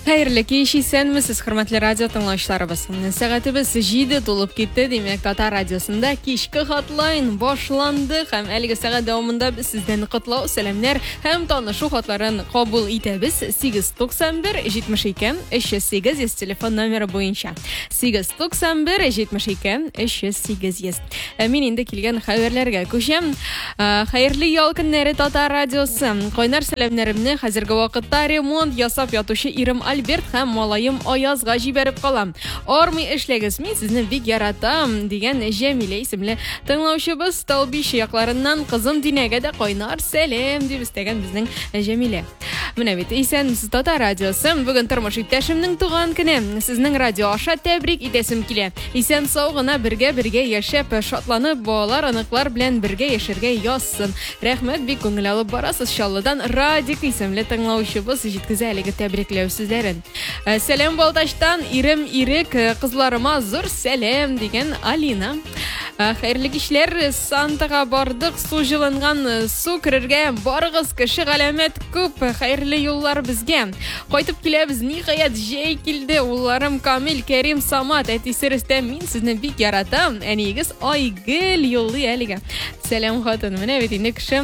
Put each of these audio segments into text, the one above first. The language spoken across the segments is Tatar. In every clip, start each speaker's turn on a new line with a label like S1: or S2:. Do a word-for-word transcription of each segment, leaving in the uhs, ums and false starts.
S1: Xayrli kech исәнмесез, хөрмәтле радио тыңлаучыларыбыз. Сәгатебез җиде тулып китте, димәк, Татар радиосында кичке хатлайн башланды һәм әлеге сәгать дәвамында без сездән котлау, сәламнар һәм танышу хатларын кабул итәбез. сигез туксан бер җитмеш ике өч йөз сигез телефон номеры буенча. сигез туксан бер җитмеш ике өч йөз сигез. Мин инде килгән хәбәрләргә күчәм. Хәерле ял көннәре Татар радиосы. Кайнар сәламнәремне хәзерге вакытта ремонт ясап ятучы Ирем Альберт һәм малаем Аязга җибәреп калам. Армый эшләгез, мин сезне бик яратам, дигән Җәмилә исемле тыңлаучыбыз Талбиш якларыннан кызым Динәгә дә кайнар сәлам дип истәгән безнең Җәмилә. Менә бит исәнмесез, Татар радиосы. Бүген тормыш иптәшемнең туган көне. Сезнең радио аша тәбрик итәсем килә. Исән сау гына бергә-бергә яшәп, шатланып, балалар, аныклар белән бергә яшәргә язсын. Рәхмәт, бик күңел алып барасыз. Чаллыдан Радик исемле тыңлаучыбыз җиткезә әлеге тәбрикләү сүзләрен. Сәлам Балташтан, Ирем Ирек, кызларыма зур сәлам дигән Алина. Хәерле кичләр, Сантага бардык, су җылынган, су керергә барыгыз, кеше галәмәт күп, хәерле юллар безгә. Кайтып киләбез, ниһаять җәй килде, улларым Камил, Кәрим, Самат, әтисе Рөстәм, мин сезне бик яратам. Әнигез Айгөл юллый әлегә. Сәлам хатын, менә бит инде кеше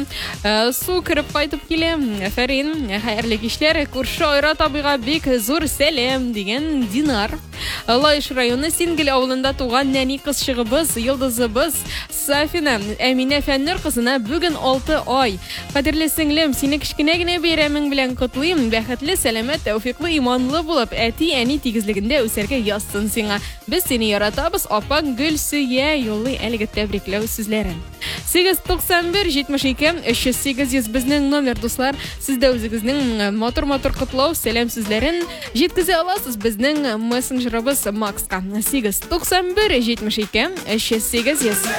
S1: су кереп кайтып килә. Афәрин, хәерле кичләр, күрше Айра табыйга бик зур сәлам дигән Динар. Лаеш районы Сингел авылында туган нәни кызчыгыбыз, йолдызыбыз Сафина, Әминә Фәннур кызына бүген алты ай. Кадерле сеңлем, сине кичкенә генә бәйрәмең белән котлыйм. Бәхетле, сәламәт, тәүфиклы, иманлы булып, әти, әни тигезлегендә үсәргә язсын сиңа. Без сине яратабыз, апаң Гөлсөя юллый әлеге тәбрикләү сүзләрен. сигез туксан бер җитмеш ике өч йөз сигез безнең номер, дуслар. Сез дә үзегезнең матур-матур котлау, сәлам сүзләрен җиткезә аласыз безнең мессенджерыбыз Макска. сигез туксан бер җитмеш ике өч йөз сигез.